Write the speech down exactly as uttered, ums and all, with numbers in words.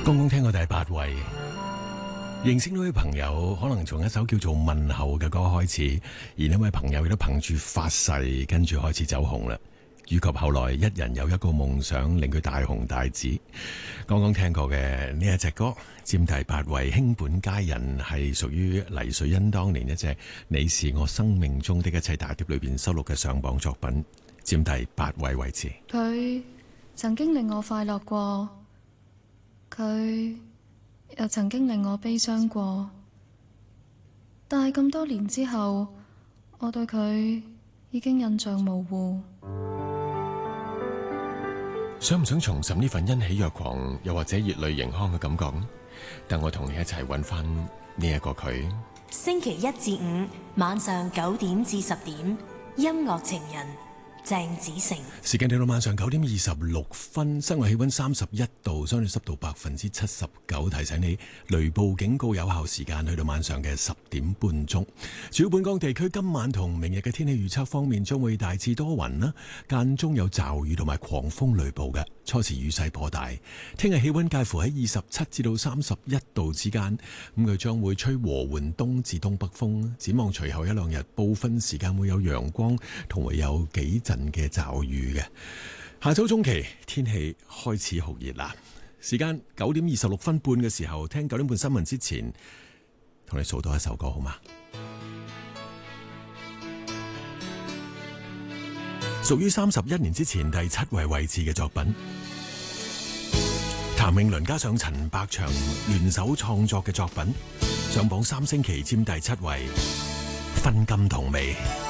剛剛聽過第八位，認識呢位朋友，可能從一首叫做《問候》嘅歌開始，而呢位朋友亦都憑住發誓，跟住開始走紅啦。以及後來一人有一個夢想，令佢大紅大紫。剛剛聽過嘅呢一隻歌，佔第八位，卿本佳人，係屬於黎瑞恩當年一隻《你是我生命中的一切》大碟裏邊收錄嘅上榜作品，佔第八位位置。 佢曾經令我快樂過，佢又曾經令我悲傷過，但係咁多年之後，我對佢已經印象模糊。 想唔想重拾呢份欣喜若狂又或者熱淚盈眶嘅感覺呢？等我同你一齊揾翻呢一個佢。 星期一至五晚上九點至十點，音樂情人鄭子誠。 時間到到晚上九點二十六分，室外氣溫三十一度，相對濕度百分之七十九。提醒你，雷暴警告有效時間去到晚上嘅十點半鐘。主要本港地區今晚同明日嘅天氣預測方面，將會大致多雲啦，間中有驟雨同埋狂風雷暴嘅，初時雨勢頗大。聽日氣溫介乎喺二十七至到三十一度之間，咁佢將會吹和緩東至東北風。展望隨後一兩日，部分時間會有陽光，同會有幾陣嘅驟雨嘅。下周中期天氣開始酷熱啦。時間九點二十六分半嘅時候，聽九點半新聞之前，同你數多一首歌好嗎？屬於三十一年之前第七位位置嘅作品，譚詠麟加上陳百祥聯手創作嘅作品，上榜三星期佔第七位，分金同味。